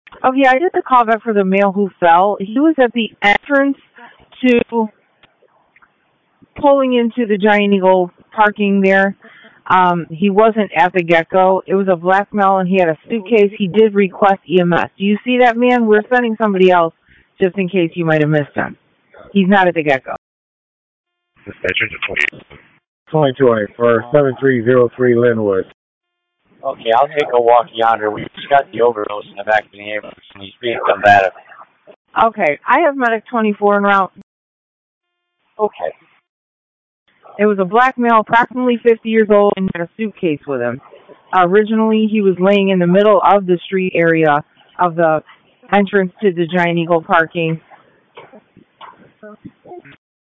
Oh yeah, I did the callback for the male who fell. He was at the entrance to pulling into the Giant Eagle parking there. He wasn't at the get-go. It was a black male, and he had a suitcase. He did request EMS. Do you see that, man? We're sending somebody else just in case you might have missed him. He's not at the get-go. Dispatcher to 2020 for 7303 Linwood. Okay, I'll take a walk yonder. We just got the overdose in the back of the ambulance, and he's being combative. Okay, I have Medic 24 en route. Okay. It was a black male, approximately 50 years old, and had a suitcase with him. Originally, he was laying in the middle of the street area of the entrance to the Giant Eagle parking.